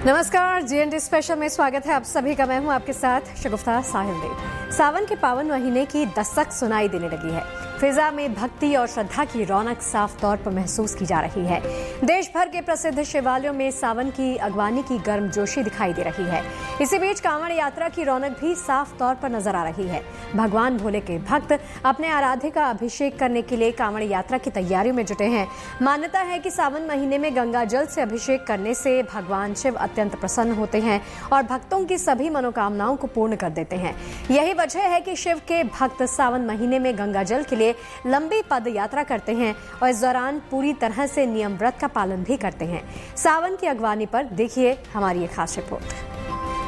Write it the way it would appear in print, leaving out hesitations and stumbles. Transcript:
नमस्कार, GND special में स्वागत है आप सभी का। मैं हूं आपके साथ शगुफ्ता साहिल देव। सावन के पावन महीने की दस्तक सुनाई देने लगी है। फिजा में भक्ति और श्रद्धा की रौनक साफ तौर पर महसूस की जा रही है। देश भर के प्रसिद्ध शिवालयों में सावन की अगवानी की गर्मजोशी दिखाई दे रही है। इसी बीच कांवड़ यात्रा की रौनक भी साफ तौर पर नजर आ रही है। भगवान भोले के भक्त अपने आराध्य का अभिषेक करने के लिए कांवड़ यात्रा की तैयारियों में जुटे हैं। मान्यता है कि सावन महीने में गंगा जल से अभिषेक करने से भगवान शिव अत्यंत प्रसन्न होते हैं और भक्तों की सभी मनोकामनाओं को पूर्ण कर देते हैं। यही वजह है कि शिव के भक्त सावन महीने में गंगा जल के लिए लंबी पद यात्रा करते हैं और इस दौरान पूरी तरह से नियम व्रत का पालन भी करते हैं। सावन की अगवानी पर देखिए हमारी ये खास रिपोर्ट।